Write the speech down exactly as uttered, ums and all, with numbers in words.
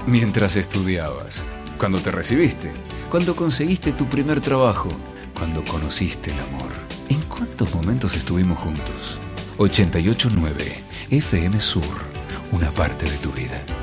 Mientras estudiabas, cuando te recibiste, cuando conseguiste tu primer trabajo, cuando conociste el amor. ¿En cuántos momentos estuvimos juntos? ochenta y ocho punto nueve F M Sur, una parte de tu vida.